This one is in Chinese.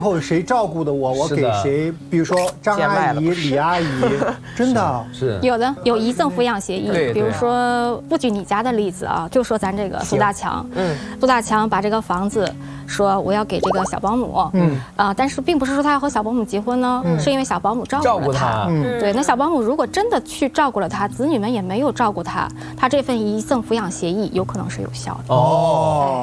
后谁照顾的我，我给谁，比如说张阿姨、李阿姨，真的是有的有遗赠抚养协议，比如说不举你家的例子啊，就说咱这个苏大强，苏大强把这个房子说我要给这个小保姆，但是并不是说他要和小保姆结婚呢，是因为小保姆照顾了他，对，那小保姆如果真的去照顾了他，子女们也没有照顾他，他这份遗赠抚养协议有可能是有效的。 哦。